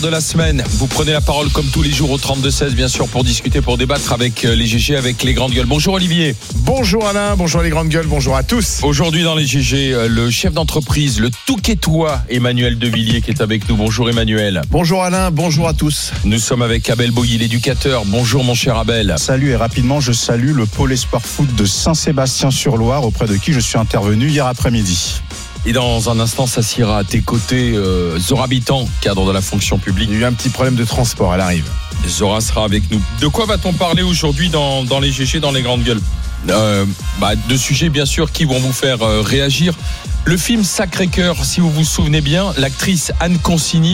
de la semaine. Vous prenez la parole comme tous les jours au 32-16, bien sûr, pour discuter, pour débattre avec les GG, avec les grandes gueules. Bonjour Olivier. Bonjour Alain, bonjour les grandes gueules, bonjour à tous. Aujourd'hui dans les GG, le chef d'entreprise, le Touquetois, Emmanuel Devilliers qui est avec nous. Bonjour Emmanuel. Bonjour Alain, bonjour à tous. Nous sommes avec Abel Boilly, l'éducateur. Bonjour mon cher Abel. Salut, et rapidement je salue le pôle espoir foot de Saint-Sébastien-sur-Loire, auprès de qui je suis intervenu hier après-midi. Et dans un instant, s'assiera à tes côtés Zora Bitan, cadre de la fonction publique. Il y a eu un petit problème de transport, elle arrive. Zora sera avec nous. De quoi va-t-on parler aujourd'hui dans les GG, dans les grandes gueules? De sujets bien sûr qui vont vous faire réagir. Le film Sacré-Cœur, si vous vous souvenez bien, l'actrice Anne Consigny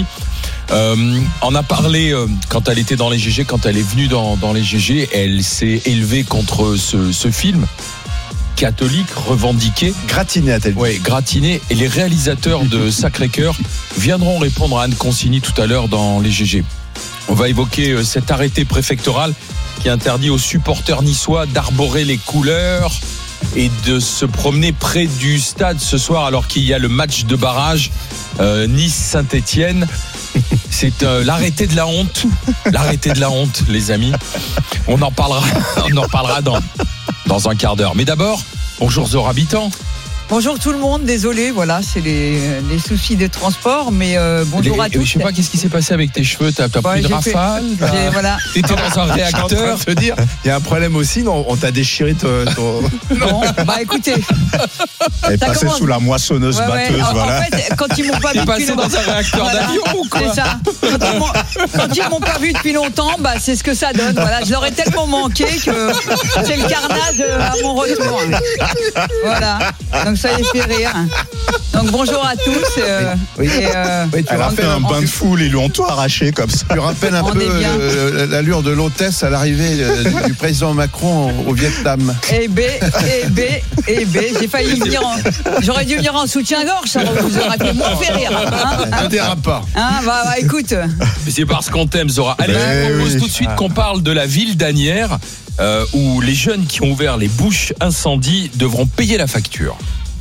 en a parlé quand elle était dans les GG, quand elle est venue dans les GG. Elle s'est élevée contre ce film catholique, revendiqué. Gratiné, a-t-elle dit. Oui, gratiné. Et les réalisateurs de Sacré-Cœur viendront répondre à Anne Consigny tout à l'heure dans les GG. On va évoquer cet arrêté préfectoral qui interdit aux supporters niçois d'arborer les couleurs et de se promener près du stade ce soir alors qu'il y a le match de barrage Nice-Saint-Etienne. C'est l'arrêté de la honte. L'arrêté de la honte, les amis. On en parlera dans un quart d'heure. Mais d'abord, bonjour Zora Bitan. Bonjour tout le monde, désolé, voilà, c'est les soucis de transport, mais bonjour à tous. Je sais pas qu'est-ce qui s'est passé avec tes cheveux, t'as pris de rafale, voilà. T'étais dans un réacteur. Je veux dire, il y a un problème aussi, non? On t'a déchiré ton... Non, écoutez. Elle est passée sous la moissonneuse batteuse, voilà. En fait, quand ils m'ont pas vu depuis longtemps, dans un réacteur d'avion ou quoi? C'est ça. Quand ils m'ont pas vu depuis longtemps, c'est ce que ça donne. Voilà, je leur ai tellement manqué que c'est le carnage à mon retour. Voilà. Donc ça les fait rire. Donc bonjour à tous. Elle a fait un bain de foule, ils lui ont tout arraché comme ça. Tu rappelles un peu l'allure de l'hôtesse à l'arrivée du président Macron au Vietnam. J'ai failli venir j'aurais dû venir en soutien-gorge, ça vous aurait fait moins fait rire. Ne dérape pas. Écoute. C'est parce qu'on t'aime, Zora. Allez, je propose tout de suite qu'on parle de la ville d'Asnières où les jeunes qui ont ouvert les bouches incendies devront payer la facture.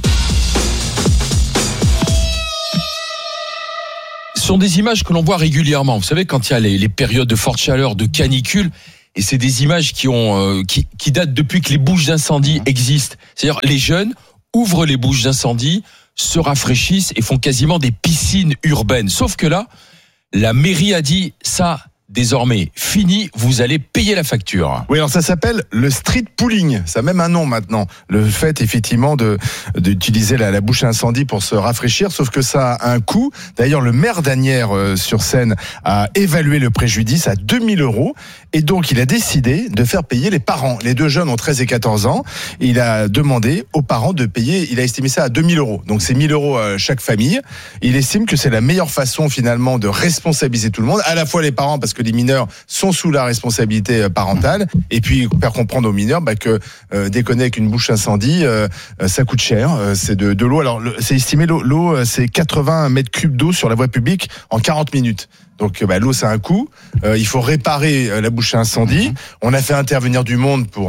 Ce sont des images que l'on voit régulièrement. Vous savez, quand il y a les périodes de forte chaleur, de canicule, et c'est des images qui datent depuis que les bouches d'incendie existent. C'est-à-dire, les jeunes ouvrent les bouches d'incendie, se rafraîchissent et font quasiment des piscines urbaines. Sauf que là, la mairie a dit ça. Désormais, fini, vous allez payer la facture. Oui, alors ça s'appelle le street pooling. Ça a même un nom maintenant. Le fait, effectivement, d'utiliser la bouche à incendie pour se rafraîchir, sauf que ça a un coût. D'ailleurs, le maire d'Asnières-sur-Seine a évalué le préjudice à 2000 €. Et donc, il a décidé de faire payer les parents. Les deux jeunes ont 13 et 14 ans. Il a demandé aux parents de payer, il a estimé ça à 2000 €. Donc, c'est 1000 € chaque famille. Il estime que c'est la meilleure façon, finalement, de responsabiliser tout le monde. À la fois les parents, parce que les mineurs sont sous la responsabilité parentale, et puis faire comprendre aux mineurs que déconner avec une bouche incendie, ça coûte cher. C'est de l'eau. Alors, c'est estimé, l'eau, c'est 80 mètres cubes d'eau sur la voie publique en 40 minutes. Donc l'eau, c'est un coût. Il faut réparer la bouche à incendie. On a fait intervenir du monde pour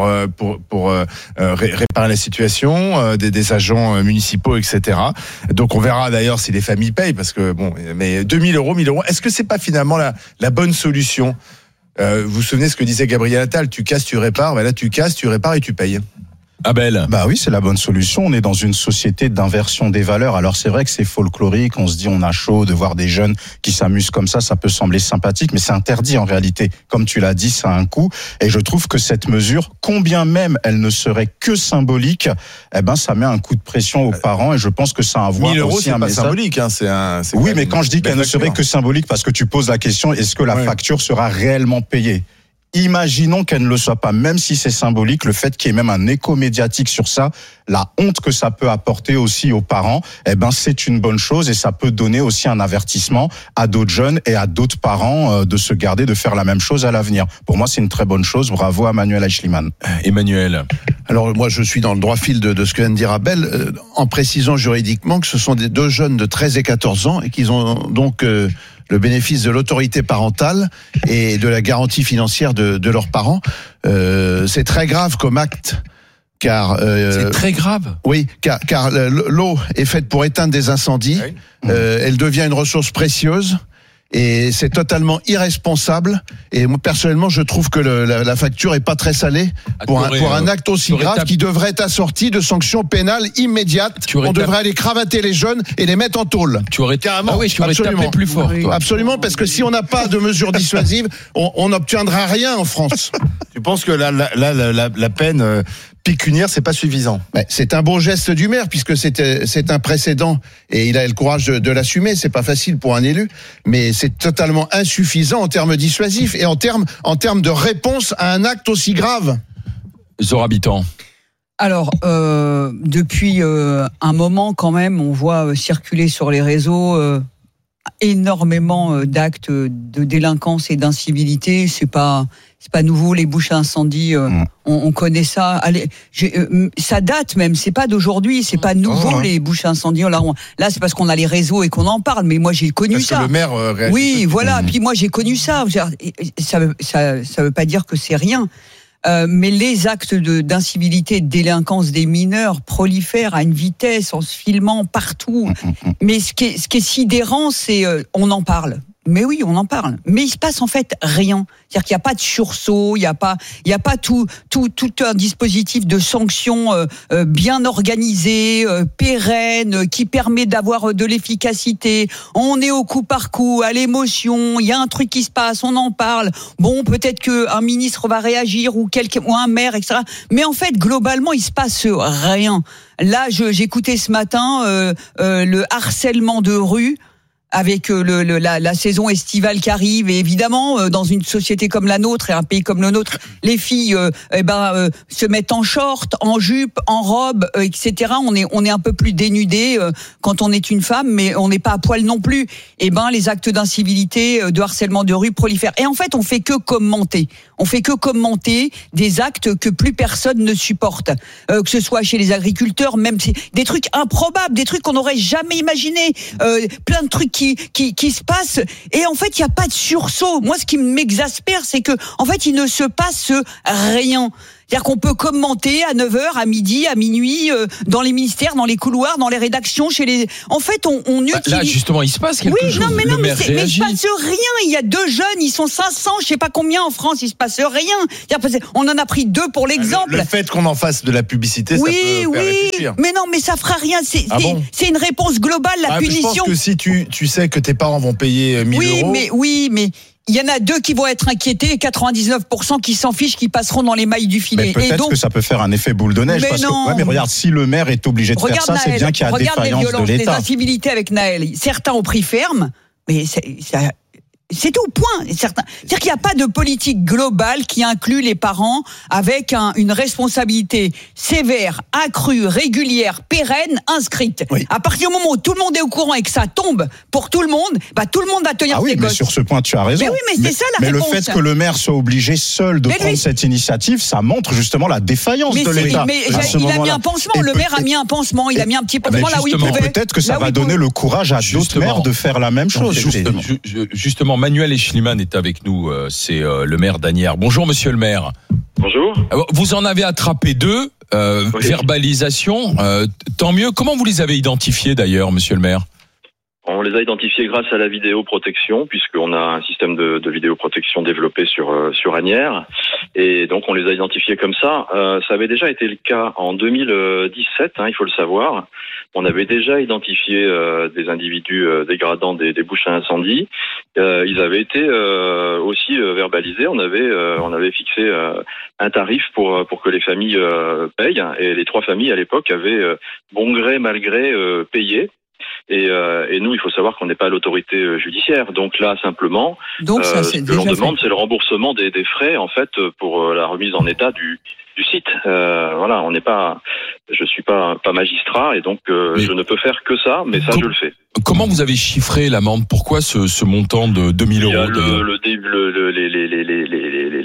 réparer la situation, des agents municipaux, etc. Donc on verra d'ailleurs si les familles payent, parce que mais 2000 €, 1000 €, est-ce que c'est pas finalement la bonne solution? Vous vous souvenez ce que disait Gabriel Attal, tu casses, tu répares. Là, tu casses, tu répares et tu payes. Abel. Oui, c'est la bonne solution. On est dans une société d'inversion des valeurs. Alors c'est vrai que c'est folklorique, on se dit on a chaud de voir des jeunes qui s'amusent comme ça peut sembler sympathique, mais c'est interdit en réalité. Comme tu l'as dit, ça a un coût. Et je trouve que cette mesure, combien même elle ne serait que symbolique, ça met un coup de pression aux parents, et je pense que ça envoie 1000 € aussi un message. C'est pas symbolique, hein, oui, mais quand je dis qu'elle ne serait que symbolique, parce que tu poses la question, est-ce que la facture sera réellement payée? Imaginons qu'elle ne le soit pas, même si c'est symbolique, le fait qu'il y ait même un écho médiatique sur ça, la honte que ça peut apporter aussi aux parents, c'est une bonne chose, et ça peut donner aussi un avertissement à d'autres jeunes et à d'autres parents de se garder de faire la même chose à l'avenir. Pour moi, c'est une très bonne chose. Bravo à Manuel Eichliman. Emmanuel. Alors moi, je suis dans le droit fil de ce que vient de dire Abel, en précisant juridiquement que ce sont deux jeunes de 13 et 14 ans et qu'ils ont donc le bénéfice de l'autorité parentale et de la garantie financière de leurs parents. C'est très grave comme acte. Car c'est très grave. Oui, car l'eau est faite pour éteindre des incendies. Oui. Elle devient une ressource précieuse. Et c'est totalement irresponsable. Et moi, personnellement, je trouve que la facture est pas très salée pour un acte aussi grave qui devrait être assorti de sanctions pénales immédiates. On devrait aller cravater les jeunes et les mettre en tôle. Tu aurais carrément. Ah oui, tu aurais tapé plus fort. Toi. Absolument, parce que si on n'a pas de mesures dissuasives, on n'obtiendra rien en France. Tu penses que la peine pécuniaire, c'est pas suffisant? C'est un bon geste du maire, puisque c'est un précédent et il a le courage de l'assumer. C'est pas facile pour un élu, mais c'est totalement insuffisant en termes dissuasifs et en termes de réponse à un acte aussi grave. Zora Bitan. Alors, depuis un moment quand même, on voit circuler sur les réseaux énormément d'actes de délinquance et d'incivilité. C'est pas nouveau, les bouches à incendie, on connaît ça. Allez, ça date même, c'est pas d'aujourd'hui, c'est pas nouveau les bouches à incendie. Là, c'est parce qu'on a les réseaux et qu'on en parle, mais moi j'ai connu ça. Que le maire réagit. Oui, voilà, puis moi j'ai connu ça. Ça veut pas dire que c'est rien. Mais les actes d'incivilité et de délinquance des mineurs prolifèrent à une vitesse en se filmant partout. Mais ce qui est sidérant, c'est on en parle. Mais oui, on en parle. Mais il se passe en fait rien. C'est-à-dire qu'il n'y a pas de sursaut, il n'y a pas tout un dispositif de sanctions bien organisé, pérenne, qui permet d'avoir de l'efficacité. On est au coup par coup, à l'émotion. Il y a un truc qui se passe, on en parle. Bon, peut-être qu'un ministre va réagir ou un maire, etc. Mais en fait, globalement, il se passe rien. Là, j'écoutais ce matin le harcèlement de rue. Avec la saison estivale qui arrive, et évidemment dans une société comme la nôtre et un pays comme le nôtre, les filles se mettent en short, en jupe, en robe, etc. On est un peu plus dénudé quand on est une femme, mais on n'est pas à poil non plus. Et les actes d'incivilité, de harcèlement de rue prolifèrent. Et en fait, on fait que commenter. On fait que commenter des actes que plus personne ne supporte, que ce soit chez les agriculteurs, même des trucs improbables, des trucs qu'on n'aurait jamais imaginé, plein de trucs qui se passent, et en fait il n'y a pas de sursaut. Moi, ce qui m'exaspère, c'est que en fait il ne se passe rien. C'est-à-dire qu'on peut commenter à 9h, à midi, à minuit, dans les ministères, dans les couloirs, dans les rédactions, chez les... En fait, on utilise... Là, justement, il se passe quelque chose. Oui, non, mais il se passe rien. Il y a 2 jeunes, ils sont 500, je sais pas combien en France, il se passe rien. On en a pris 2 pour l'exemple. Le fait qu'on en fasse de la publicité, ça peut faire réfléchir. Mais non, mais ça fera rien. C'est une réponse globale, la punition. Je pense que si tu sais que tes parents vont payer 1 000 euros... Oui, mais il y en a 2 qui vont être inquiétés et 99% qui s'en fichent, qui passeront dans les mailles du filet. Mais peut-être que ça peut faire un effet boule de neige. Mais regarde, si le maire est obligé de faire ça, c'est bien qu'il y a défaillance de l'État. Regarde les violences, les incivilités avec Naël. Certains ont pris ferme, mais c'est tout, point. C'est-à-dire qu'il n'y a pas de politique globale qui inclut les parents avec une responsabilité sévère, accrue, régulière, pérenne, inscrite. Oui. À partir du moment où tout le monde est au courant et que ça tombe pour tout le monde va tenir ses gosses. Sur ce point, tu as raison. Mais oui, mais c'est ça la réponse. Mais le fait que le maire soit obligé seul de prendre cette initiative, ça montre justement la défaillance de l'État. Mais il a mis un pansement. Le maire a mis un pansement. Il a mis un petit pansement là où il pouvait. Peut-être que ça va donner le courage à d'autres maires de faire la même chose. Justement, Manuel Eschliman est avec nous, c'est le maire d'Asnières. Bonjour monsieur le maire. Bonjour. Vous en avez attrapé 2, verbalisation, tant mieux. Comment vous les avez identifiés d'ailleurs, monsieur le maire ? On les a identifiés grâce à la vidéoprotection, puisqu'on a un système de vidéoprotection développé sur Asnières. Et donc on les a identifiés comme ça. Ça avait déjà été le cas en 2017, il faut le savoir. On avait déjà identifié des individus dégradant des bouches à incendie. Ils avaient été aussi verbalisés. On avait fixé un tarif pour que les familles payent. Et les 3 familles à l'époque avaient bon gré mal gré payé. Et nous, il faut savoir qu'on n'est pas à l'autorité judiciaire. Donc là, simplement, ce que l'on demande, c'est le remboursement des frais, en fait, pour la remise en état du site. Voilà, je suis pas magistrat, et donc je ne peux faire que ça, mais ça, je le fais. Comment vous avez chiffré l'amende ? Pourquoi ce montant de 2 000 euros ?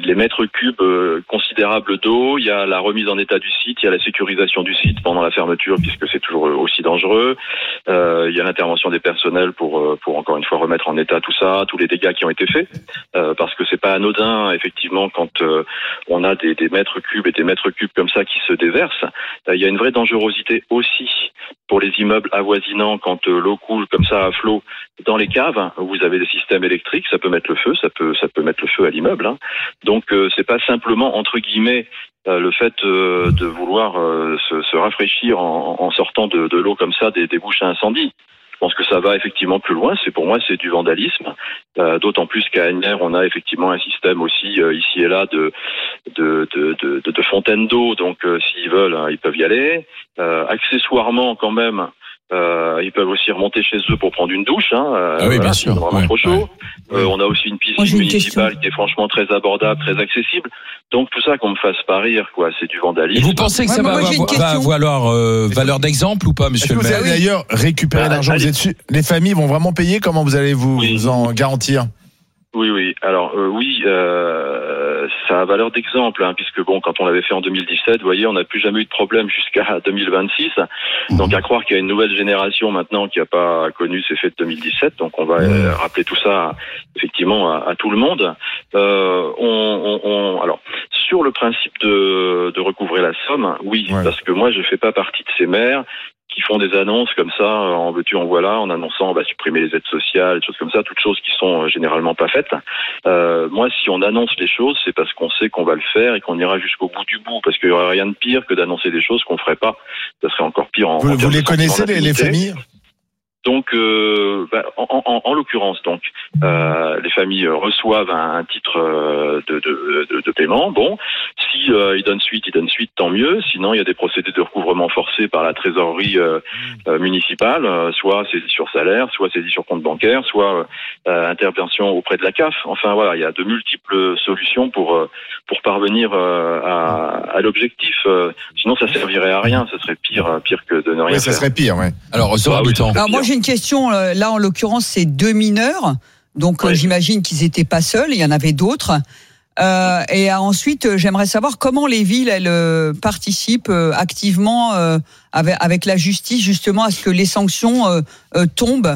les mètres cubes considérables d'eau, il y a la remise en état du site, il y a la sécurisation du site pendant la fermeture puisque c'est toujours aussi dangereux, il y a l'intervention des personnels pour encore une fois remettre en état tout ça, tous les dégâts qui ont été faits, parce que c'est pas anodin effectivement quand on a des mètres cubes et des mètres cubes comme ça qui se déversent. Il y a une vraie dangerosité aussi pour les immeubles avoisinants quand l'eau coule comme ça à flot dans les caves. Vous avez des systèmes électriques, ça peut mettre le feu, ça peut mettre le feu à l'immeuble. Hein. Donc c'est pas simplement entre guillemets le fait de vouloir se rafraîchir en sortant de l'eau comme ça des bouches à incendie. Je pense que ça va effectivement plus loin. Pour moi, c'est du vandalisme. D'autant plus qu'à Asnières, on a effectivement un système aussi ici et là de fontaines d'eau. Donc, s'ils veulent, ils peuvent y aller. Accessoirement, quand même, ils peuvent aussi remonter chez eux pour prendre une douche. Oui, bien sûr. C'est vraiment trop chaud. On a aussi une piscine municipale qui est franchement très abordable, très accessible. Donc tout ça qu'on me fasse pas rire, quoi. C'est du vandalisme. Et vous pensez que ça va valoir valeur d'exemple ou pas, monsieur le maire? Vous allez d'ailleurs récupérer l'argent. Les familles vont vraiment payer. Comment vous allez vous en garantir? Oui. Alors ça a valeur d'exemple, puisque bon, quand on l'avait fait en 2017, vous voyez, on n'a plus jamais eu de problème jusqu'à 2026. Donc à croire qu'il y a une nouvelle génération maintenant qui n'a pas connu ces faits de 2017. Donc on va rappeler tout ça effectivement à tout le monde. Alors sur le principe de recouvrer la somme, oui, parce que moi je fais pas partie de ces maires qui font des annonces comme ça, en veux-tu, en voilà, en annonçant on va supprimer les aides sociales, des choses comme ça, toutes choses qui sont généralement pas faites. Moi, si on annonce les choses, c'est parce qu'on sait qu'on va le faire et qu'on ira jusqu'au bout du bout, parce qu'il y aurait rien de pire que d'annoncer des choses qu'on ferait pas. Ça serait encore pire Vous les connaissez, les familles? Donc, en l'occurrence, les familles reçoivent un titre de paiement. Bon, si ils donnent suite, tant mieux. Sinon, il y a des procédés de recouvrement forcé par la trésorerie municipale, soit saisie sur salaire, soit saisie sur compte bancaire, soit intervention auprès de la CAF. Enfin voilà, il y a de multiples solutions pour parvenir à l'objectif. Sinon, ça servirait à rien. Ça serait pire que de ne rien faire. Ça serait pire, ouais. Alors, moi, j'ai une question. Là, en l'occurrence, c'est 2 mineurs. Donc, j'imagine qu'ils n'étaient pas seuls. Il y en avait d'autres. Et ensuite, j'aimerais savoir comment les villes, elles participent activement avec la justice, justement, à ce que les sanctions tombent.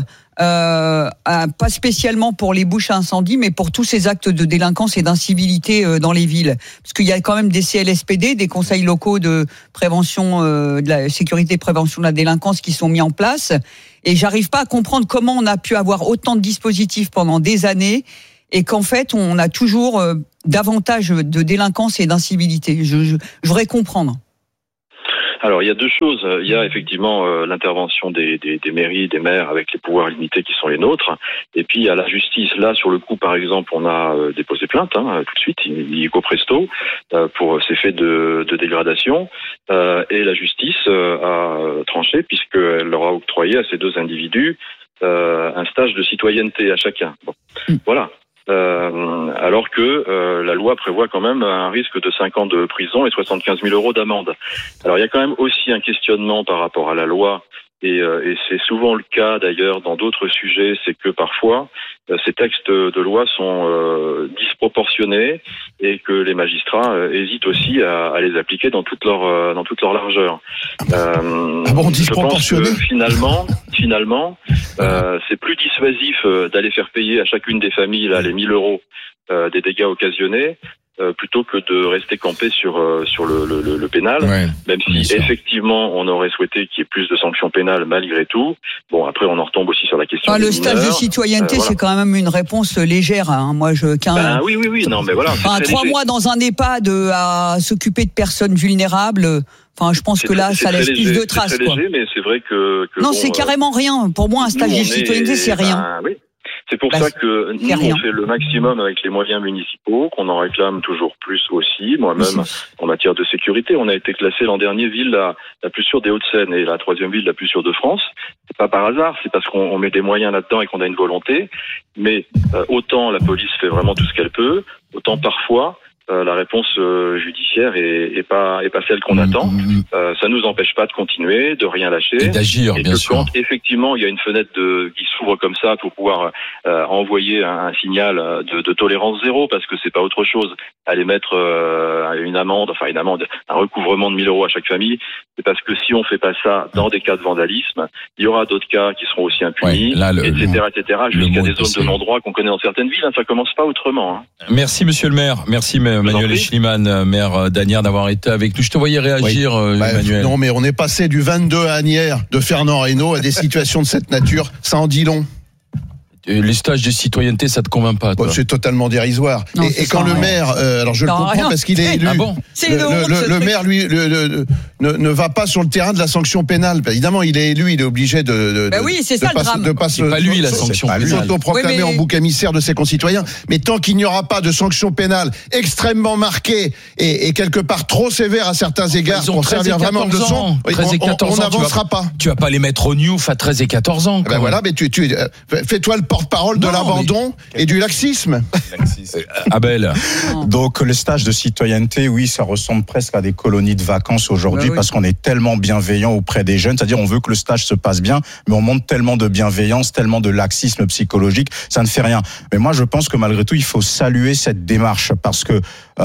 Pas spécialement pour les bouches à incendie, mais pour tous ces actes de délinquance et d'incivilité dans les villes. Parce qu'il y a quand même des CLSPD, des conseils locaux de prévention de la sécurité et prévention de la délinquance qui sont mis en place. Et j'arrive pas à comprendre comment on a pu avoir autant de dispositifs pendant des années et qu'en fait, on a toujours davantage de délinquance et d'incivilité. Je voudrais comprendre. Alors, il y a deux choses. Il y a effectivement l'intervention des mairies, des maires avec les pouvoirs limités qui sont les nôtres. Et puis, il y a la justice. Là, sur le coup, par exemple, on a déposé plainte tout de suite, illico presto, pour ces faits de dégradation. Et la justice a tranché puisqu'elle leur a octroyé à ces deux individus un stage de citoyenneté à chacun. Bon. Voilà. Alors que la loi prévoit quand même un risque de 5 ans de prison et 75 000 euros d'amende. Alors il y a quand même aussi un questionnement par rapport à la loi, et c'est souvent le cas d'ailleurs dans d'autres sujets, c'est que parfois ces textes de loi sont disproportionnés et que les magistrats hésitent aussi à les appliquer dans toute leur largeur. Disproportionné ? Je pense que finalement, c'est plus dissuasif d'aller faire payer à chacune des familles les 1 000 euros des dégâts occasionnés plutôt que de rester campé sur le pénal, même si effectivement on aurait souhaité qu'il y ait plus de sanctions pénales malgré tout. Bon, après on en retombe aussi sur la question des le stage mineurs. de citoyenneté, c'est quand même une réponse légère. Moi, oui, non, mais voilà. 3 mois dans un EHPAD à s'occuper de personnes vulnérables. Enfin, je pense que là, ça laisse plus de traces. C'est très léger, mais c'est vrai que non, c'est carrément rien. Pour moi, un stage de citoyenneté, c'est rien. Oui. C'est pour ça que nous, on fait le maximum avec les moyens municipaux, qu'on en réclame toujours plus aussi. Moi-même, en matière de sécurité, on a été classé l'an dernier ville la plus sûre des Hauts-de-Seine et la 3e ville la plus sûre de France. C'est pas par hasard, c'est parce qu'on met des moyens là-dedans et qu'on a une volonté. Mais autant la police fait vraiment tout ce qu'elle peut, autant parfois la réponse judiciaire est pas celle qu'on attend. Ça nous empêche pas de continuer, de rien lâcher et d'agir, bien sûr. Quand effectivement il y a une fenêtre qui s'ouvre comme ça pour pouvoir envoyer un signal de tolérance zéro, parce que c'est pas autre chose aller mettre une amende, un recouvrement de 1 000 € à chaque famille. C'est parce que si on fait pas ça dans des cas de vandalisme, il y aura d'autres cas qui seront aussi impunis, etc., jusqu'à des zones de non-droit qu'on connaît dans certaines villes. Ça commence pas autrement. Merci Monsieur le maire, merci Manuel Aeschlimann, maire d'Asnières, d'avoir été avec nous. Je te voyais réagir, Manuel. Non, mais on est passé du 22 à Asnières de Fernand Reynaud à des situations de cette nature. Ça en dit long. Les stages de citoyenneté, ça te convainc pas, toi? C'est totalement dérisoire. Non, et quand le maire, alors je le comprends parce qu'il est élu. Ah bon? Le maire, lui, ne va pas sur le terrain de la sanction pénale. Évidemment, il est élu, il est obligé de. Oui, c'est ça le drame. C'est pas lui la sanction pénale. S'autoproclamer en bouc émissaire de ses concitoyens. Mais tant qu'il n'y aura pas de sanction pénale extrêmement marquée et quelque part trop sévère à certains égards pour servir vraiment de leçon, 13 et 14 on ans, n'avancera pas. Tu vas pas les mettre au Newf à 13 et 14 ans. Ben voilà, mais fais-toi le porte-parole de l'abandon et du laxisme. Abel. Donc le stage de citoyenneté, oui, ça ressemble presque à des colonies de vacances aujourd'hui, parce qu'on est tellement bienveillant auprès des jeunes, c'est-à-dire on veut que le stage se passe bien, mais on montre tellement de bienveillance, tellement de laxisme psychologique, ça ne fait rien. Mais moi je pense que malgré tout, il faut saluer cette démarche, parce que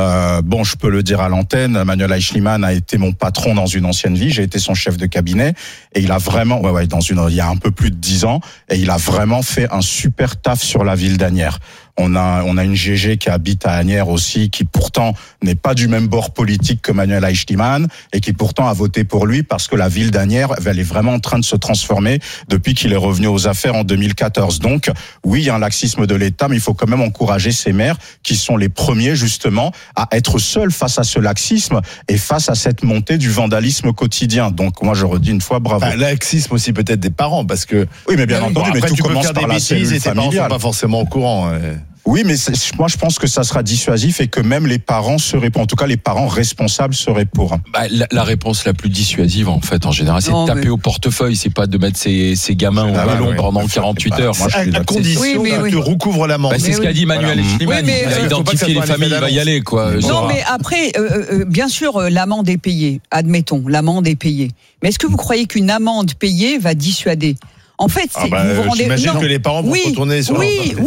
je peux le dire à l'antenne, Manuel Aeschlimann a été mon patron dans une ancienne vie, j'ai été son chef de cabinet, et il a vraiment, il y a un peu plus de 10 ans, et il a vraiment fait un super taf sur la ville d'Asnières. On a une GG qui habite à Asnières aussi, qui pourtant n'est pas du même bord politique que Manuel Aeschlimann, et qui pourtant a voté pour lui, parce que la ville d'Asnières, elle est vraiment en train de se transformer depuis qu'il est revenu aux affaires en 2014. Donc, oui, il y a un laxisme de l'État, mais il faut quand même encourager ces maires qui sont les premiers, justement, à être seuls face à ce laxisme et face à cette montée du vandalisme quotidien. Donc, moi, je redis une fois, bravo. Laxisme aussi peut-être des parents, parce que... Oui, mais bien entendu, mais tout commence par la cellule familiale. Et tes parents sont pas forcément au courant. Oui, mais moi je pense que ça sera dissuasif et que même les parents seraient pour. En tout cas, les parents responsables seraient pour. La réponse la plus dissuasive, en fait, en général, c'est de taper au portefeuille. C'est pas de mettre ses gamins au ballon pendant 48 heures. Moi, à condition que tu recouvres l'amende. C'est ce qu'a dit Manuel Aeschlimann. Il a identifié les familles, il va y aller, quoi. Non, mais après, bien sûr, l'amende est payée. Admettons, l'amende est payée. Mais est-ce que vous croyez qu'une amende payée va dissuader ? En fait, vous vous rendez... j'imagine que les parents vont retourner sur leur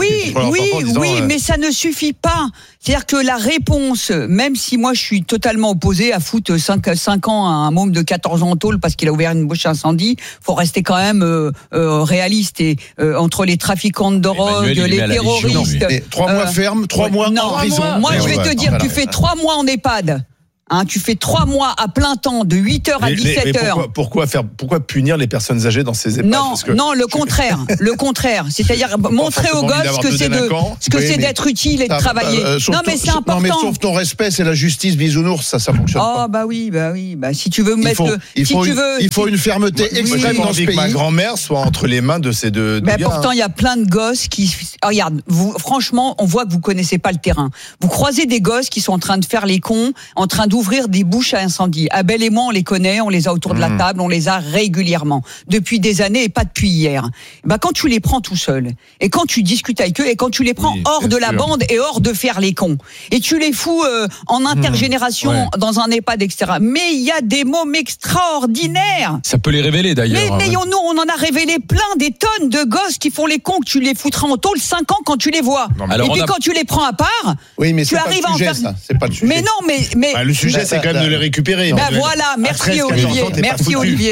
enfant, mais ça ne suffit pas. C'est-à-dire que la réponse, même si moi je suis totalement opposé à foutre 5 ans à un môme de 14 ans en tôle parce qu'il a ouvert une bouche incendie, faut rester quand même réaliste. Et entre les trafiquants de drogue, les terroristes... 3 mois ferme, 3 mois en prison. Moi je vais te dire, tu fais 3 mois en EHPAD. Tu fais 3 mois à plein temps de 8h à 17h. Pourquoi punir les personnes âgées dans ces EHPAD? Non, le contraire. C'est-à-dire montrer aux gosses que c'est d'être utile et de travailler. Non, mais c'est important. Non, mais sauf ton respect, c'est la justice bisounours, ça fonctionne pas. Oh, bah oui. Si tu veux mettre il faut une fermeté extrême dans ce pays. Que ma grand-mère soit entre les mains de ces deux gars. Pourtant, il y a plein de gosses qui... Regarde, franchement, on voit que vous connaissez pas le terrain. Vous croisez des gosses qui sont en train de faire les cons, en train d'ouvrir des bouches à incendie. Abel et moi, on les connaît, on les a autour de la table, on les a régulièrement, depuis des années et pas depuis hier. Quand tu les prends tout seul, et quand tu discutes avec eux, et quand tu les prends hors de la bande et hors de faire les cons, et tu les fous en intergénération dans un EHPAD, etc. Mais il y a des mômes extraordinaires. Ça peut les révéler d'ailleurs. Mais nous, on en a révélé plein, des tonnes de gosses qui font les cons, que tu les foutras en tôle 5 ans quand tu les vois. Et puis quand tu les prends à part, tu arrives à en faire... C'est pas le sujet. Mais non, mais... le sujet, c'est quand même de les récupérer. Voilà, merci Olivier. Merci Olivier.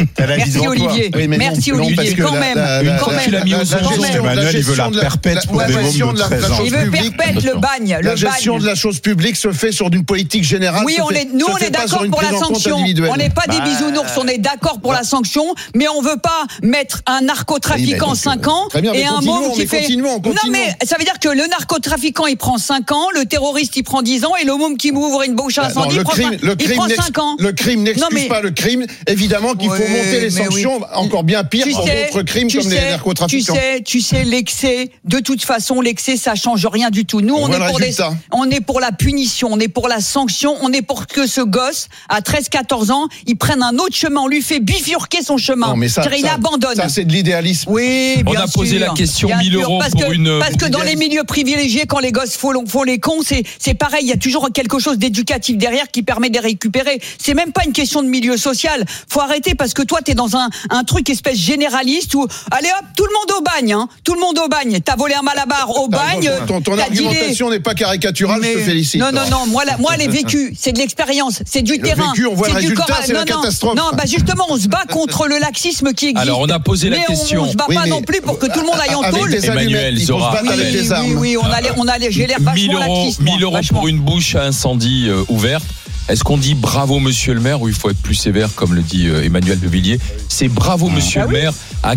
Quand même. Emmanuel, il veut la perpète pour des mômes de 13 ans. Il veut perpète le bagne. La gestion de la chose publique se fait sur une politique générale. Oui, nous on est d'accord pour la sanction. On n'est pas des bisounours, on est d'accord pour la sanction, mais on veut pas mettre un narcotrafiquant 5 ans et un môme qui fait... Non, mais ça veut dire que le narcotrafiquant il prend 5 ans, le terroriste il prend 10 ans et le môme qui m'ouvre une bouche à incendie prend 14 Le crime n'excuse pas le crime. Évidemment qu'il faut monter les sanctions, encore bien pire pour d'autres crimes comme les narcotrafiquants. Tu sais, l'excès, de toute façon, l'excès, ça change rien du tout. Nous, on est pour la punition, on est pour la sanction, on est pour que ce gosse, à 13-14 ans, il prenne un autre chemin, on lui fait bifurquer son chemin. Non, mais il abandonne. Ça, c'est de l'idéalisme. Oui, bien sûr. On a posé la question 1000 euros parce que dans les milieux privilégiés, quand les gosses font les cons, c'est pareil, il y a toujours quelque chose d'éducatif derrière qui permet de les récupérer. C'est même pas une question de milieu social. Faut arrêter parce que toi, t'es dans un truc espèce généraliste où, allez hop, tout le monde au bagne, hein. Tout le monde au bagne. T'as volé un malabar au bagne. Ton argumentation n'est pas caricaturale, je te félicite. Non, moi, les vécus, c'est de l'expérience, c'est du terrain. Vécu, on voit le résultat, c'est la catastrophe. Non, justement, on se bat contre le laxisme qui existe. Alors, on a posé la question. On se bat pas non plus pour que tout le monde aille en tôle. Emmanuel Zora. Oui, j'ai l'air vachement laxiste. 1000 euros pour une bouche à incendie ouverte. Est-ce qu'on dit bravo monsieur le maire ou il faut être plus sévère comme le dit Emmanuel de Villiers? C'est bravo monsieur le maire à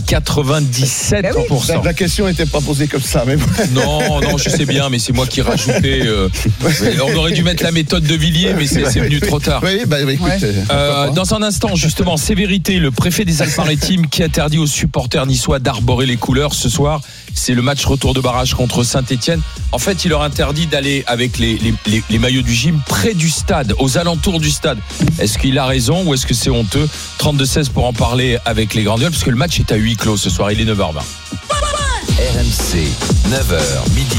97%. La question n'était pas posée comme ça, mais non, je sais bien, mais c'est moi qui rajoutais. On aurait dû mettre la méthode de Villiers, mais c'est venu trop tard. Dans un instant, justement, sévérité, le préfet des Alpes-Maritimes qui interdit aux supporters niçois d'arborer les couleurs ce soir. C'est le match retour de barrage contre Saint-Etienne. En fait, il leur interdit d'aller avec les maillots du gym près du stade, aux alentours du stade. Est-ce qu'il a raison ou est-ce que c'est honteux? 32-16 pour en parler avec les grandes gueules, parce que le match est à huis clos ce soir, il est 9h20. RMC, 9h midi,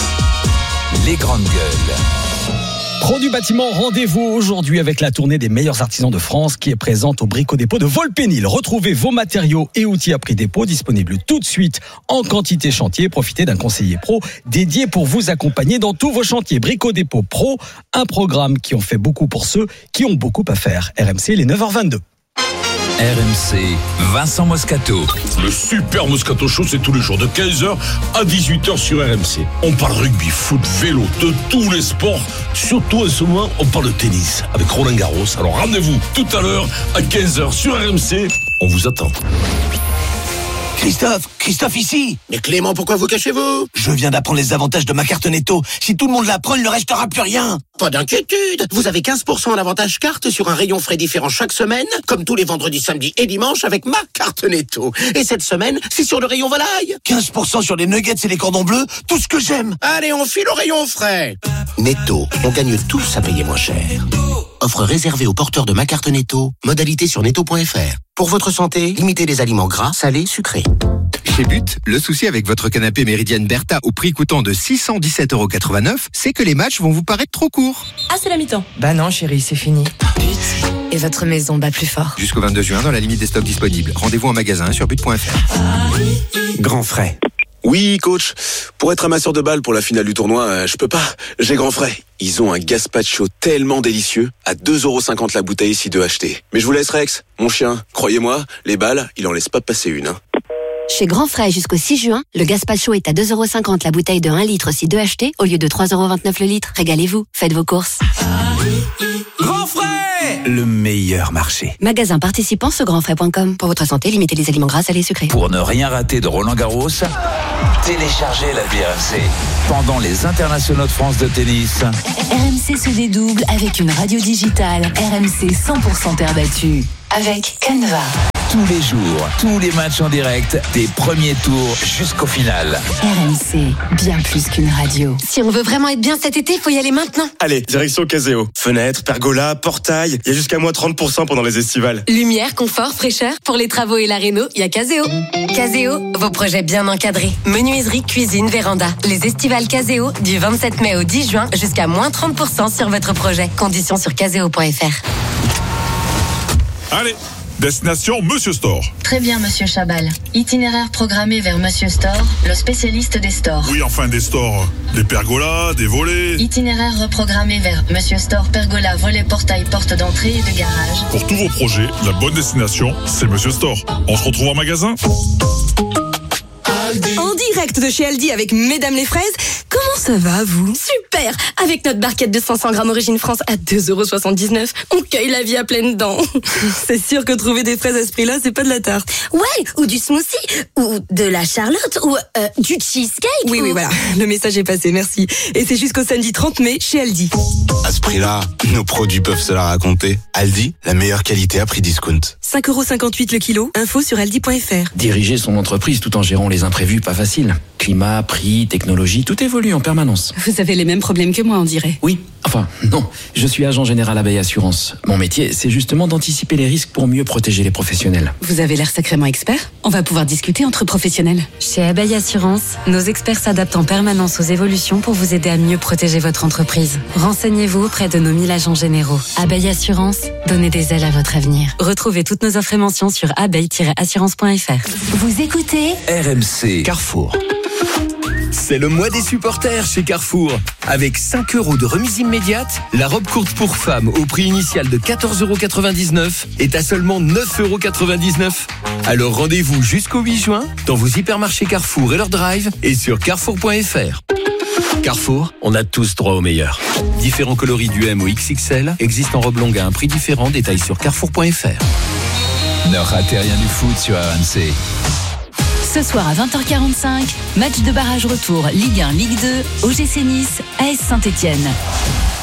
les grandes gueules. Pro du bâtiment, rendez-vous aujourd'hui avec la tournée des meilleurs artisans de France qui est présente au Brico Dépôt de Volpénil. Retrouvez vos matériaux et outils à prix dépôt disponibles tout de suite en quantité chantier. Profitez d'un conseiller pro dédié pour vous accompagner dans tous vos chantiers. Brico Dépôt Pro, un programme qui en fait beaucoup pour ceux qui ont beaucoup à faire. RMC, les 9h22. RMC, Vincent Moscato. Le super Moscato Show, c'est tous les jours de 15h à 18h sur RMC. On parle rugby, foot, vélo, de tous les sports. Surtout en ce moment, on parle de tennis avec Roland Garros. Alors rendez-vous tout à l'heure à 15h sur RMC. On vous attend. Christophe ici. Mais Clément, pourquoi vous cachez-vous? Je viens d'apprendre les avantages de ma carte Netto. Si tout le monde l'apprend, il ne restera plus rien. Pas d'inquiétude. Vous avez 15% en avantage carte sur un rayon frais différent chaque semaine, comme tous les vendredis, samedis et dimanches avec ma carte Netto. Et cette semaine, c'est sur le rayon volaille. 15% sur les nuggets et les cordons bleus, tout ce que j'aime. Allez, on file au rayon frais. Netto, on gagne tous à payer moins cher. Offre réservée aux porteurs de ma carte Netto. Modalité sur netto.fr. Pour votre santé, limitez les aliments gras, salés, sucrés. Chez But, le souci avec votre canapé Méridienne Bertha au prix coûtant de 617,89 €, c'est que les matchs vont vous paraître trop courts. Ah, c'est la mi-temps. Bah non, chérie, c'est fini. But. Et votre maison bat plus fort. Jusqu'au 22 juin, dans la limite des stocks disponibles. Rendez-vous en magasin sur but.fr. Grand frais. Oui, coach. Pour être amasseur de balles pour la finale du tournoi, je peux pas. J'ai grand frais. Ils ont un gazpacho tellement délicieux, à 2,50 € la bouteille si deux achetés. Mais je vous laisse, Rex. Mon chien, croyez-moi, les balles, il en laisse pas passer une. Chez Grand Frais jusqu'au 6 juin, le gazpacho est à 2,50 € la bouteille de 1 litre si deux achetés, au lieu de 3,29 € le litre. Régalez-vous, faites vos courses. Grand Frais, le meilleur marché. Magasin participant sur grandfrais.com. Pour votre santé, limitez les aliments gras, salés, sucrés. Pour ne rien rater de Roland Garros, téléchargez l'appli RMC. Pendant les internationaux de France de tennis, RMC se dédouble avec une radio digitale. RMC 100% terre battue. Avec Canva. Tous les jours, tous les matchs en direct, des premiers tours jusqu'au final. RMC, bien plus qu'une radio. Si on veut vraiment être bien cet été, faut y aller maintenant. Allez, direction Caseo. Fenêtres, pergola, portail, il y a jusqu'à moins 30% pendant les estivales. Lumière, confort, fraîcheur, pour les travaux et la réno, il y a Caseo. Caseo, vos projets bien encadrés. Menuiserie, cuisine, véranda. Les estivales Caseo, du 27 mai au 10 juin, jusqu'à moins 30% sur votre projet. Conditions sur caseo.fr. Allez, destination Monsieur Store. Très bien, Monsieur Chabal. Itinéraire programmé vers Monsieur Store, le spécialiste des stores. Oui, enfin des stores. Des pergolas, des volets. Itinéraire reprogrammé vers Monsieur Store, pergola, volet, portail, porte d'entrée et de garage. Pour tous vos projets, la bonne destination, c'est Monsieur Store. On se retrouve en magasin. En direct de chez Aldi avec Mesdames les Fraises, comment ça va, vous? Super! Avec notre barquette de 500 grammes Origine France à 2,79 €, on cueille la vie à pleines dents. C'est sûr que trouver des fraises à ce prix-là, c'est pas de la tarte. Ouais, ou du smoothie, ou de la charlotte, ou du cheesecake. Oui, voilà. Le message est passé, merci. Et c'est jusqu'au samedi 30 mai chez Aldi. À ce prix-là, nos produits peuvent se la raconter. Aldi, la meilleure qualité à prix discount. 5,58 € le kilo. Info sur aldi.fr. Diriger son entreprise tout en gérant les imprévus, pas facile. Climat, prix, technologie, tout évolue en permanence. Vous avez les mêmes problèmes que moi, on dirait. Oui, enfin, non. Je suis agent général Abeille Assurance. Mon métier, c'est justement d'anticiper les risques pour mieux protéger les professionnels. Vous avez l'air sacrément expert. On va pouvoir discuter entre professionnels. Chez Abeille Assurance, nos experts s'adaptent en permanence aux évolutions pour vous aider à mieux protéger votre entreprise. Renseignez-vous auprès de nos 1000 agents généraux. Abeille Assurance, donnez des ailes à votre avenir. Retrouvez toutes nos offres et mentions sur abeille-assurance.fr. Vous écoutez RMC Carrefour. C'est le mois des supporters chez Carrefour. Avec 5 € de remise immédiate, la robe courte pour femmes au prix initial de 14,99 € est à seulement 9,99 €. Alors rendez-vous jusqu'au 8 juin dans vos hypermarchés Carrefour et leur drive et sur carrefour.fr. Carrefour, on a tous droit au meilleur. Différents coloris du M au XXL existent en robe longue à un prix différent. Détails sur carrefour.fr. Ne ratez rien du foot sur RMC. Ce soir à 20h45, match de barrage retour Ligue 1, Ligue 2, OGC Nice, AS Saint-Etienne.